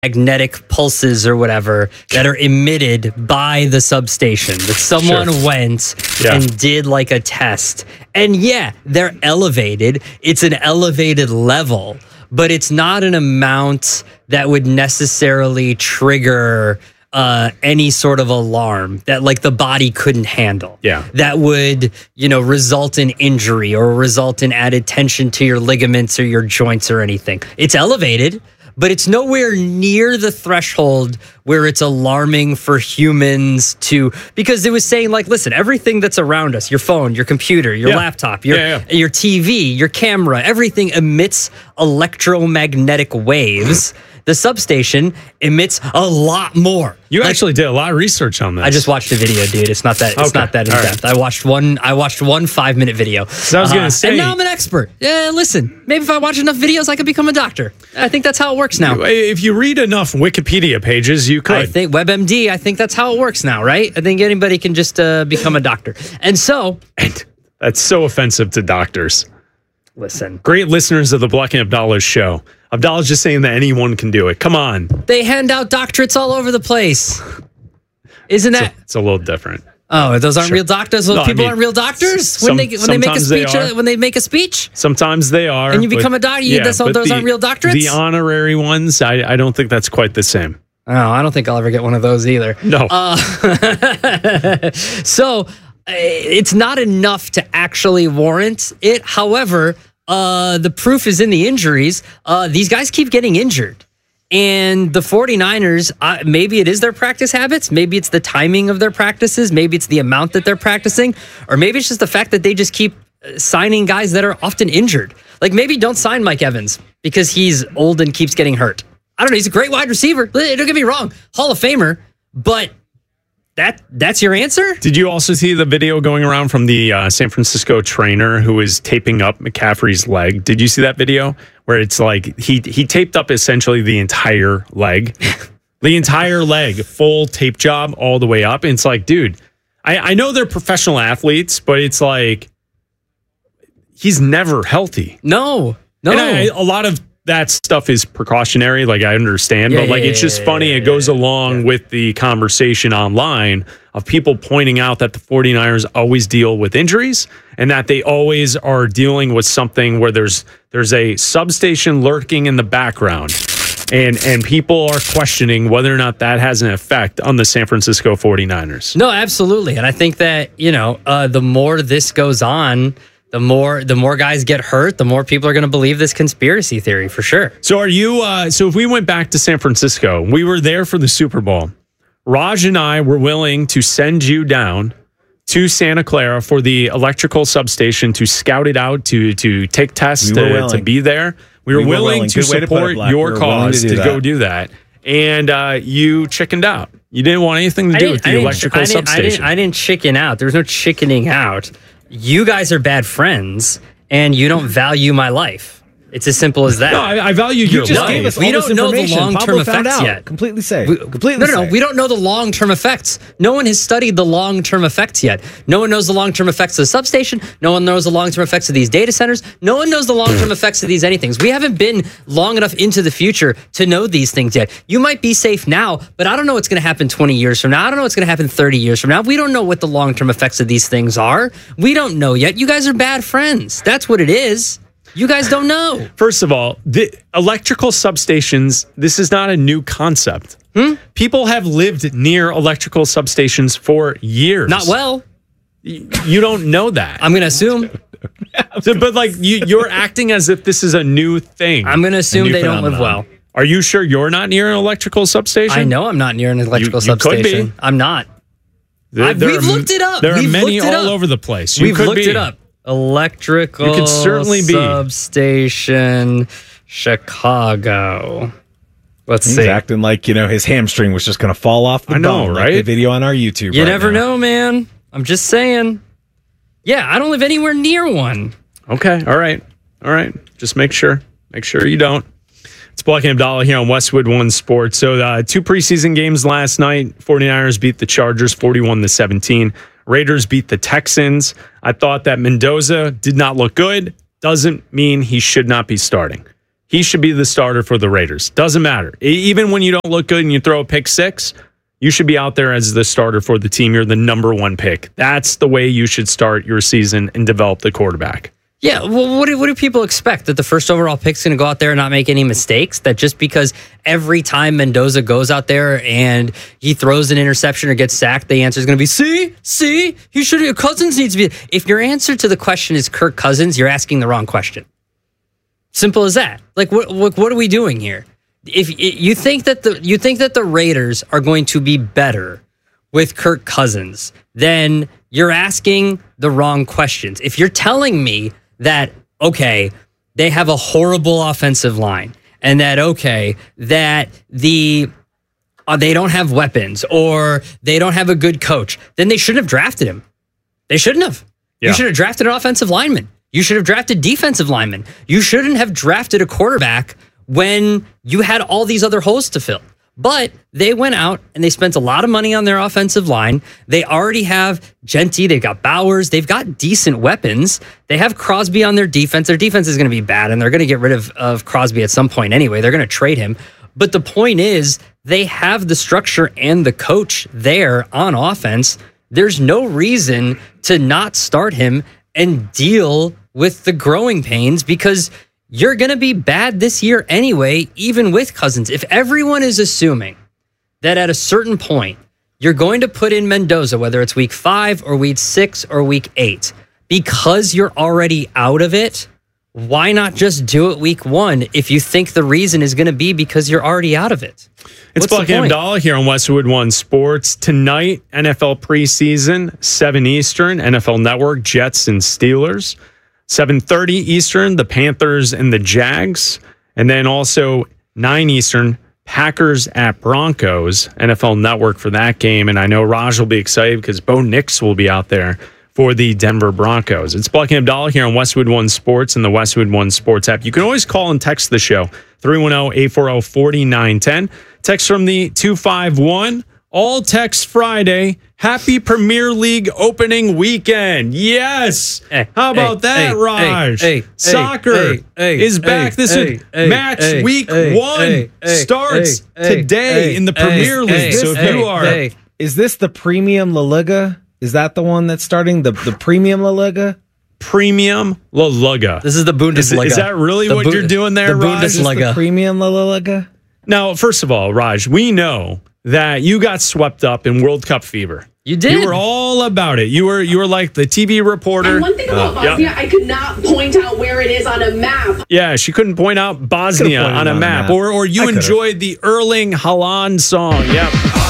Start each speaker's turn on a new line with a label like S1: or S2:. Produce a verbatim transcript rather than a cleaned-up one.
S1: magnetic pulses or whatever that are emitted by the substation. That someone
S2: Sure.
S1: went
S2: Yeah.
S1: and did like a test. And yeah, they're elevated. It's an elevated level, but it's not an amount that would necessarily trigger uh, any sort of alarm that like the body couldn't handle.
S2: Yeah.
S1: That would, you know, result in injury or result in added tension to your ligaments or your joints or anything. It's elevated, but it's nowhere near the threshold where it's alarming for humans to, because it was saying like, listen, everything that's around us, your phone, your computer, your
S2: Yeah.
S1: laptop, your,
S2: Yeah, yeah.
S1: your T V, your camera, everything emits electromagnetic waves. The substation emits a lot more.
S2: You
S1: Like,
S2: actually did a lot of research on this.
S1: I just watched a video, dude. It's not that. It's
S2: Okay.
S1: not that in
S2: All right.
S1: depth. I watched one. I watched one five minute video.
S2: So I was gonna say-
S1: and now I'm an expert. Yeah, listen. Maybe if I watch enough videos, I could become a doctor. I think that's how it works now.
S2: If you read enough Wikipedia pages, you could.
S1: I think WebMD. I think that's how it works now, right? I think anybody can just uh, become a doctor. And so,
S2: And that's so offensive to doctors.
S1: listen.
S2: Great listeners of the Black and Abdallah's show. Abdallah's just saying that anyone can do it. Come on.
S1: They hand out doctorates all over the place. Isn't
S2: It's
S1: that?
S2: a, it's a little different.
S1: Oh, those aren't
S2: Sure.
S1: real doctors. Those
S2: No, I
S1: people
S2: mean,
S1: aren't real doctors
S2: some-
S1: when they when they make a
S2: sometimes they
S1: speech.
S2: are.
S1: uh, when they make a speech.
S2: Sometimes they are.
S1: And you
S2: but-
S1: become a doctor, you- that's all-
S2: but
S1: those aren't real doctorates?
S2: The honorary ones, I, I don't think that's quite the same.
S1: Oh, I don't think I'll ever get one of those either.
S2: No.
S1: Uh, so uh, it's not enough to actually warrant it. However, uh, the proof is in the injuries. Uh, these guys keep getting injured. And the 49ers, uh, maybe it is their practice habits. Maybe it's the timing of their practices. Maybe it's the amount that they're practicing. Or maybe it's just the fact that they just keep uh, signing guys that are often injured. Like maybe don't sign Mike Evans because he's old and keeps getting hurt. I don't know. He's a great wide receiver. Don't get me wrong. Hall of Famer. But that that's your answer?
S2: Did you also see the video going around from the uh, San Francisco trainer who was taping up McCaffrey's leg? Did you see that video where it's like he he taped up essentially the entire leg, the entire leg, full tape job all the way up? And it's like, dude, I, I know they're professional athletes, but it's like he's never healthy.
S1: No. No.
S2: And I, a lot of that stuff is precautionary, like I understand,
S1: Yeah,
S2: but like
S1: yeah,
S2: it's just
S1: yeah,
S2: funny.
S1: yeah,
S2: It goes
S1: yeah,
S2: along
S1: yeah.
S2: with the conversation online of people pointing out that the 49ers always deal with injuries and that they always are dealing with something where there's there's a substation lurking in the background. And and people are questioning whether or not that has an effect on the San Francisco 49ers.
S1: No, absolutely. And I think that, you know, uh, the more this goes on, the more the more guys get hurt, the more people are going to believe this conspiracy theory for sure.
S2: So are you, uh, so if we went back to San Francisco, we were there for the Super Bowl. Raj and I were willing to send you down to Santa Clara for the electrical substation to scout it out, to to take tests,
S3: We were
S2: to,
S3: willing.
S2: to be there. We were
S3: We were
S2: willing,
S3: willing.
S2: to
S3: Good way to put it,
S2: support
S3: Black.
S2: your
S3: We were willing
S2: cause
S3: to
S2: to,
S3: do
S2: go
S3: that.
S2: do that. And uh, you chickened out. You didn't want anything to do with the electrical
S1: I didn't, I,
S2: substation.
S1: didn't, I didn't chicken out. There's no chickening out. You guys are bad friends, and you don't value my life. It's as simple as that.
S2: No, I, I value
S3: You
S2: your
S3: just
S2: life.
S3: gave us
S1: We
S3: all
S1: don't
S3: this
S1: know the
S3: information.
S1: long-term
S3: Pablo found
S1: effects
S3: out.
S1: yet.
S3: Completely safe.
S1: We-
S3: Completely
S1: no, no, no.
S3: safe.
S1: We don't know the long-term effects. No one has studied the long-term effects yet. No one knows the long-term effects of the substation. No one knows the long-term effects of these data centers. No one knows the long-term effects of these anythings. We haven't been long enough into the future to know these things yet. You might be safe now, but I don't know what's going to happen twenty years from now. I don't know what's going to happen thirty years from now. We don't know what the long-term effects of these things are. We don't know yet. You guys are bad friends. That's what it is. You guys don't know.
S2: First of all, the electrical substations, this is not a new concept.
S1: Hmm?
S2: People have lived near electrical substations for years.
S1: Not well.
S2: You don't know that.
S1: I'm going to assume.
S2: So, but like you, you're acting as if this is a new thing.
S1: I'm going to assume
S3: new
S1: they don't live
S3: phenomenon.
S1: well.
S2: Are you sure you're not near an electrical substation?
S1: I know I'm not near an electrical
S2: You- you could
S1: substation.
S2: be.
S1: I'm not.
S2: There-
S1: I-
S2: there
S1: we've
S2: are-
S1: looked it up.
S2: There are
S1: We've
S2: many
S1: looked it
S2: all
S1: up.
S2: over the place. You
S1: We've
S2: could
S1: looked
S2: be.
S1: it up. Electrical
S2: You could certainly be.
S1: substation Chicago. Let's
S3: He's
S1: see.
S3: acting like, you know, his hamstring was just going to fall off the
S2: I know,
S3: bone,
S2: right?
S3: Like the video on our YouTube.
S1: You
S3: right
S1: never
S3: now.
S1: know, man. I'm just saying. Yeah, I don't live anywhere near one.
S2: Okay. All right. All right. Just make sure. Make sure you don't. It's Black and Abdallah here on Westwood One Sports. So uh, two preseason games last night. 49ers beat the Chargers forty-one to seventeen. Raiders beat the Texans. I thought that Mendoza did not look good. Doesn't mean he should not be starting. he should be the starter for the Raiders. Doesn't matter. E- Even when you don't look good and you throw a pick six, you should be out there as the starter for the team. You're the number one pick. That's the way you should start your season and develop the quarterback.
S1: Yeah, well, what do, what do people expect? That the first overall pick's going to go out there and not make any mistakes? That just because every time Mendoza goes out there and he throws an interception or gets sacked, the answer is going to be, see, see, he should. Cousins needs to be. If your answer to the question is Kirk Cousins, you're asking the wrong question. Simple as that. Like, what what, what are we doing here? If you think that the you think that the Raiders are going to be better with Kirk Cousins, then you're asking the wrong questions. If you're telling me that, okay, they have a horrible offensive line, and that, okay, that the uh, they don't have weapons or they don't have a good coach, then they shouldn't have drafted him. They shouldn't have.
S2: Yeah.
S1: You should have drafted an offensive lineman. You should have drafted defensive linemen. You shouldn't have drafted a quarterback when you had all these other holes to fill. But they went out and they spent a lot of money on their offensive line. They already have Genty. They've got Bowers. They've got decent weapons. They have Crosby on their defense. Their defense is going to be bad, and they're going to get rid of, of Crosby at some point anyway. They're going to trade him. But the point is, they have the structure and the coach there on offense. There's no reason to not start him and deal with the growing pains, because you're going to be bad this year anyway, even with Cousins. If everyone is assuming that at a certain point, you're going to put in Mendoza, whether it's week five or week six or week eight, because you're already out of it, why not just do it week one if you think the reason is going to be because you're already out of it?
S2: It's Buckingham Dollar here on Westwood One Sports. Tonight, N F L preseason, seven Eastern, N F L Network, Jets and Steelers. seven thirty Eastern, the Panthers and the Jags. And then also nine Eastern, Packers at Broncos, N F L Network for that game. And I know Raj will be excited because Bo Nix will be out there for the Denver Broncos. It's Buckingham Dollar here on Westwood One Sports and the Westwood One Sports app. You can always call and text the show, three one zero, eight four zero, four nine one zero. Text from the two five one. All Text Friday. Happy Premier League opening weekend. Yes.
S1: Hey,
S2: How about
S1: hey,
S2: that,
S1: hey,
S2: Raj?
S1: hey, hey,
S2: Soccer
S1: hey, hey,
S2: is back.
S1: hey,
S2: this
S1: hey,
S2: is
S1: hey,
S2: match
S1: hey,
S2: week
S1: hey,
S2: one
S1: hey,
S2: starts
S1: hey,
S2: today
S1: hey,
S2: in the
S1: hey,
S2: Premier
S1: hey,
S2: League. So if
S1: hey,
S2: you are...
S1: hey.
S3: Is this the Premium La Liga? Is that the one that's starting? The the Premium La Liga?
S2: Premium La Liga.
S1: This is the Bundesliga.
S2: Is, is that really
S1: The
S2: what
S1: Bu-
S2: you're doing there,
S1: the
S2: Raj?
S3: Is this
S1: Bundesliga.
S3: the Premium La Liga?
S2: Now, first of all, Raj, we know that you got swept up in World Cup fever.
S1: You did.
S2: You were all about it. You were you were like the T V reporter.
S4: And one thing about
S2: Uh,
S4: Bosnia,
S2: yeah.
S4: I could not point out where it is on a map.
S2: Yeah, she couldn't point out Bosnia
S3: Could've
S2: on
S3: pointed
S2: a
S3: on a
S2: map.
S3: map.
S2: Or or you
S3: I could've.
S2: enjoyed the Erling Haaland song. Yep.